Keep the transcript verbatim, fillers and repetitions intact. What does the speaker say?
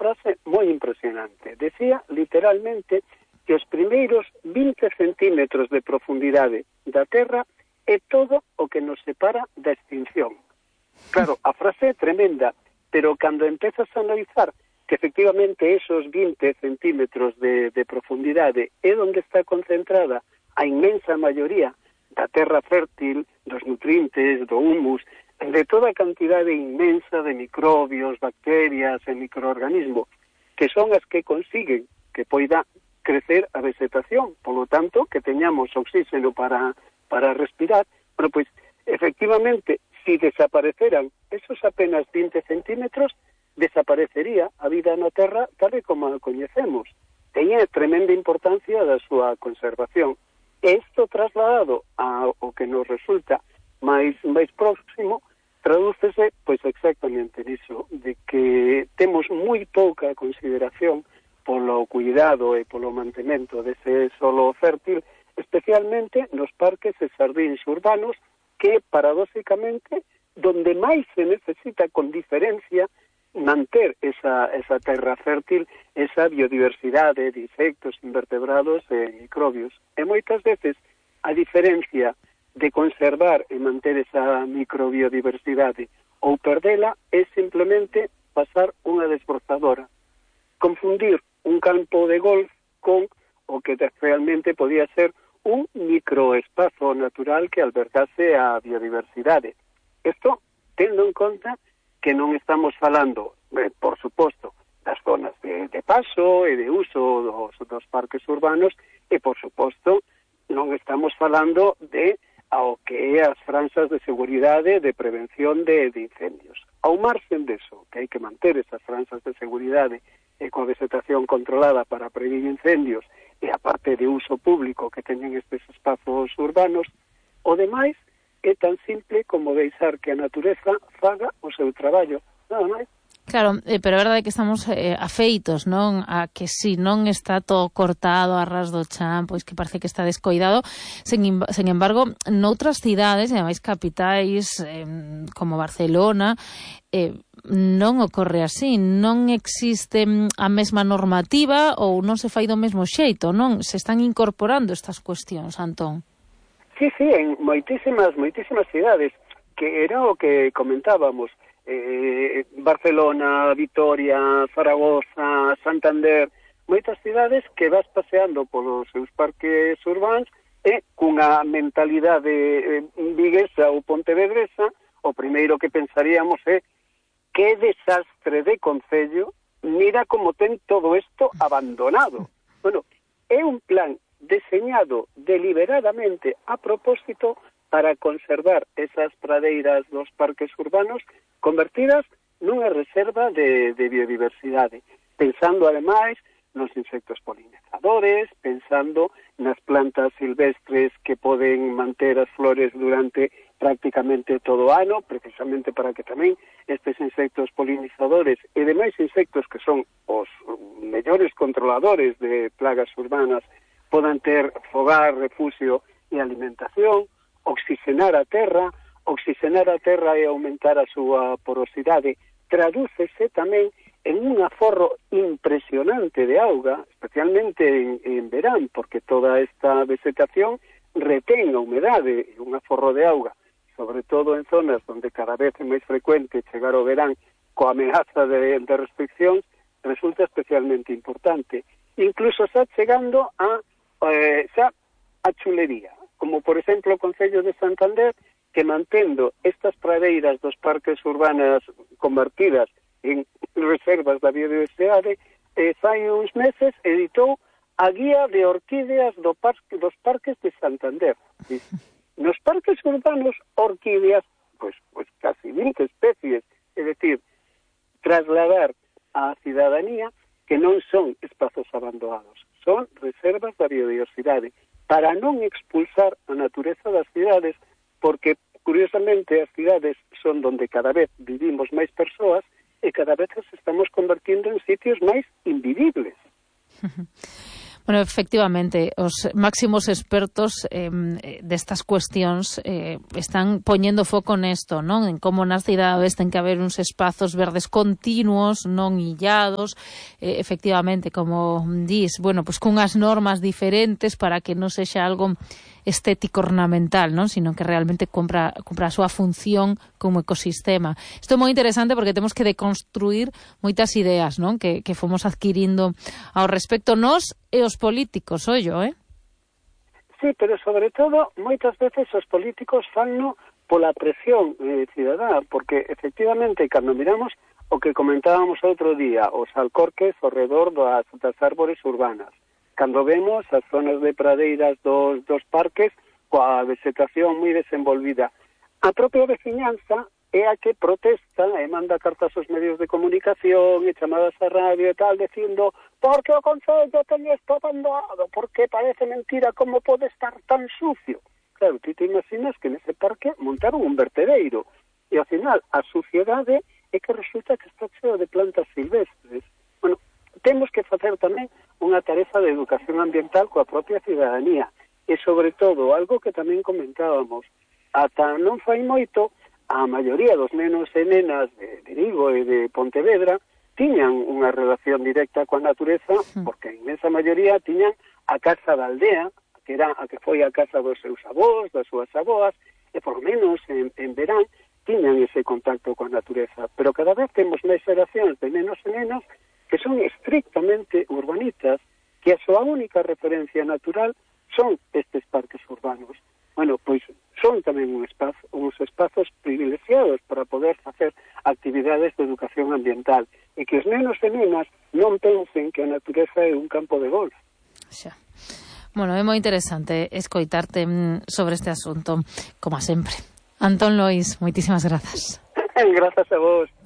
frase moi impresionante. Decía literalmente que os primeiros vinte centímetros de profundidade da Terra é todo o que nos separa da extinción. Claro, a frase é tremenda, pero cando empezas a analizar que efectivamente esos vinte centímetros de, de profundidade é onde está concentrada a inmensa maioría da terra fértil, dos nutrientes, do humus, de toda a cantidade inmensa de microbios, bacterias e microorganismos, que son as que consiguen que poida crecer a vegetación, polo tanto, que teñamos oxígeno para, para respirar. Bueno, pois, efectivamente, si desapareceran esos apenas vinte centímetros, desaparecería a vida na Terra tal e como a coñecemos. Teña tremenda importancia da súa conservación. Isto trasladado ao que nos resulta máis, máis próximo, tradúcese pois exactamente niso, de que temos moi pouca consideración polo cuidado e polo mantemento dese solo fértil, especialmente nos parques e xardíns urbanos, que, paradóxicamente, donde máis se necesita con diferencia manter esa, esa terra fértil, esa biodiversidade de insectos, invertebrados e microbios. E moitas veces a diferencia de conservar e manter esa microbiodiversidade ou perdela é simplemente pasar unha desbrozadora. Confundir un campo de golf con o que realmente podía ser un microespazo natural que albergase a biodiversidade. Isto tendo en conta que non estamos falando, eh, por suposto, das zonas de, de paso e de uso dos, dos parques urbanos e, por suposto, non estamos falando de ao que é as franxas de seguridade de prevención de, de incendios. Ao marxen deso, que hai que manter esas franxas de seguridade e coa vegetación controlada para prevenir incendios e a parte de uso público que teñen estes espazos urbanos, o demais é tan simple como deixar que a natureza faga o seu traballo, nada máis. Claro, eh, pero é verdade que estamos eh, afeitos, non? A que si non está todo cortado a ras do chan, pois que parece que está descoidado. Sen, sen embargo, noutras cidades, e máis capitais, eh, como Barcelona, eh, non ocorre así, non existe a mesma normativa ou non se fai do mesmo xeito, non? Se están incorporando estas cuestións, Antón. Sí, sí, en moitísimas, moitísimas cidades, que era o que comentábamos, eh, Barcelona, Vitoria, Zaragoza, Santander, moitas cidades que vas paseando polos seus parques urbáns e cunha mentalidade eh, viguesa ou pontevedresa, o primeiro que pensaríamos é que desastre de concello, mira como ten todo isto abandonado. Bueno, é un plan deseñado deliberadamente a propósito para conservar esas pradeiras dos parques urbanos convertidas nunha reserva de, de biodiversidade, pensando ademais nos insectos polinizadores, pensando nas plantas silvestres que poden manter as flores durante prácticamente todo o ano, precisamente para que tamén estes insectos polinizadores e demais insectos que son os mellores controladores de plagas urbanas podan ter fogar, refugio e alimentación, oxigenar a terra, oxigenar a terra e aumentar a súa porosidade, tradúcese tamén en un aforro impresionante de auga, especialmente en, en verán, porque toda esta vegetación retén a humedade, un aforro de auga, sobre todo en zonas onde cada vez é máis frecuente chegar o verán coa ameaza de, de restriccións, resulta especialmente importante. Incluso está chegando a Eh, xa a chulería, como por exemplo o Concello de Santander, que mantendo estas pradeiras dos parques urbanas convertidas en reservas da biodiversidade, eh, fai uns meses editou a Guía de Orquídeas do parque, dos Parques de Santander. E nos parques urbanos, orquídeas, pois, pois casi vinte especies, é dicir, trasladar á cidadanía que non son espazos abandonados, son reservas da biodiversidade, para non expulsar a natureza das cidades, porque, curiosamente, as cidades son donde cada vez vivimos máis persoas e cada vez nos estamos convertindo en sitios máis invivibles. Bueno, efectivamente, os máximos expertos eh, destas cuestións eh, están poñendo foco nesto, non? En como nas cidades ten que haber uns espazos verdes continuos, non illados, eh, efectivamente, como dis, bueno, pues cunhas normas diferentes para que non sexa algo estético ornamental, non? Sino que realmente compra, compra a súa función como ecosistema. Isto é moi interesante porque temos que deconstruir moitas ideas, non? Que, que fomos adquirindo ao respecto nós e os políticos, ollo, eh? Sí, pero sobre todo, moitas veces os políticos fanno pola presión eh, cidadá, porque efectivamente, cando miramos o que comentábamos outro día, os alcorques ao redor das, das árbores urbanas, cando vemos as zonas de pradeiras dos, dos parques coa vegetación moi desenvolvida, a propia veciñanza é a que protesta e manda cartas aos medios de comunicación e chamadas a radio e tal, dicindo porque o Concello ten isto abandonado, porque parece mentira como pode estar tan sucio. Claro, ti te imaginas que nese parque montaron un vertedereiro e ao final a suciedade é que resulta que está cheo de plantas silvestres. Bueno, temos que facer tamén unha tarefa de educación ambiental coa propia cidadanía e sobre todo, algo que tamén comentábamos, ata non fai moito, a maioría dos nenos e nenas de, de Vigo e de Pontevedra tiñan unha relación directa coa natureza, porque en esa maioría tiñan a casa da aldea, que era a que foi a casa dos seus avós, das súas avoas, e por menos en, en verán tiñan ese contacto coa natureza. Pero cada vez temos máis xeracións de nenos e nenas que son estrictamente urbanistas, que a súa única referencia natural son estes parques urbanos. Bueno, pois son tamén un espazo, uns espazos privilegiados para poder facer actividades de educación ambiental e que os nenos e nenas non pensen que a natureza é un campo de golf. Xa. Bueno, é moi interesante escoitarte sobre este asunto, como sempre. Antón Lois, moitísimas grazas. Grazas a vos.